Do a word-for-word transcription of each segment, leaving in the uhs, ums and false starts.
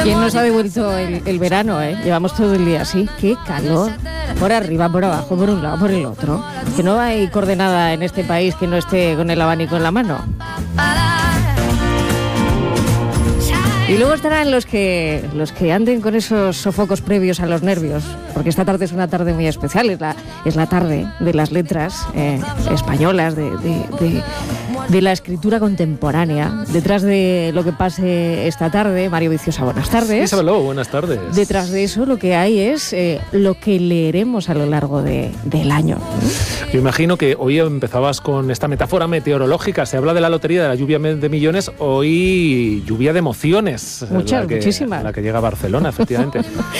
¿Quién nos ha devuelto el, el verano, eh? Llevamos todo el día así. ¡Qué calor! Por arriba, por abajo, por un lado, por el otro. Que no hay coordenada en este país que no esté con el abanico en la mano. Y luego estarán los que los que anden con esos sofocos previos a los nervios, porque esta tarde es una tarde muy especial, es la, es la tarde de las letras eh, españolas, de, de, de, de la escritura contemporánea. Detrás de lo que pase esta tarde, Mario Viciosa, buenas tardes. Isabel Lobo, buenas tardes. Detrás de eso lo que hay es eh, lo que leeremos a lo largo de, del año. Yo imagino que hoy empezabas con esta metáfora meteorológica, se habla de la lotería de la lluvia de millones, hoy lluvia de emociones. Muchas, la que, muchísimas. La que llega a Barcelona, efectivamente.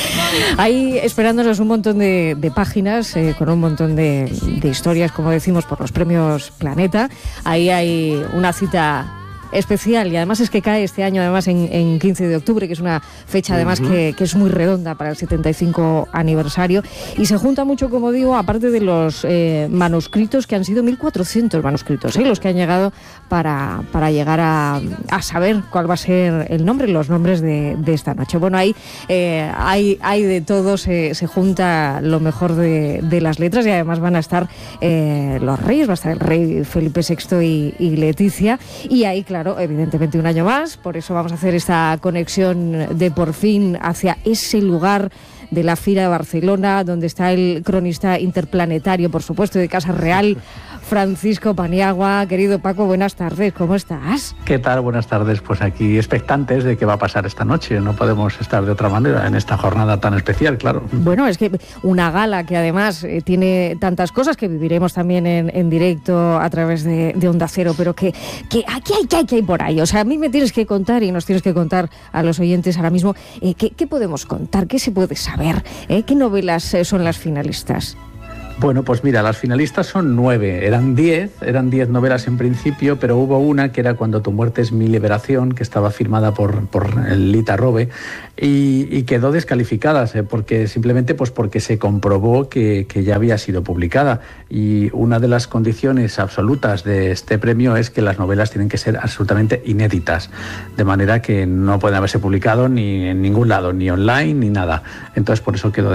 Hay esperándonos un montón de, de páginas, eh, con un montón de, de historias, como decimos, por los premios Planeta. Ahí hay una cita especial y además es que cae este año además en, en quince de octubre, que es una fecha además uh-huh. que, que es muy redonda para el setenta y cinco aniversario, y se junta mucho, como digo, aparte de los eh, manuscritos, que han sido mil cuatrocientos manuscritos, ¿eh? los que han llegado para, para llegar a, a saber cuál va a ser el nombre, los nombres de, de esta noche. Bueno, ahí eh, hay, hay de todo, se, se junta lo mejor de, de las letras, y además van a estar eh, los reyes, va a estar el rey Felipe sexto y, y Leticia, y ahí, claro, evidentemente un año más, por eso vamos a hacer esta conexión de por fin hacia ese lugar de la Fira de Barcelona, donde está el cronista interplanetario, por supuesto, de Casa Real, Francisco Paniagua. Querido Paco, buenas tardes, ¿cómo estás? ¿Qué tal? Buenas tardes, pues aquí expectantes de qué va a pasar esta noche, no podemos estar de otra manera en esta jornada tan especial, claro. Bueno, es que una gala que además eh, tiene tantas cosas que viviremos también en, en directo a través de, de Onda Cero, pero que, que aquí hay, que hay, que hay por ahí, o sea, a mí me tienes que contar y nos tienes que contar a los oyentes ahora mismo eh, ¿qué, qué podemos contar, qué se puede saber, ¿eh? ¿Qué novelas eh, son las finalistas? Bueno, pues mira, las finalistas son nueve, eran diez, eran diez novelas en principio, pero hubo una que era Cuando tu muerte es mi liberación, que estaba firmada por, por Lita Robe, y, y quedó descalificada, ¿eh? porque simplemente pues porque se comprobó que, que ya había sido publicada, y una de las condiciones absolutas de este premio es que las novelas tienen que ser absolutamente inéditas, de manera que no pueden haberse publicado ni en ningún lado, ni online, ni nada. Entonces por eso quedó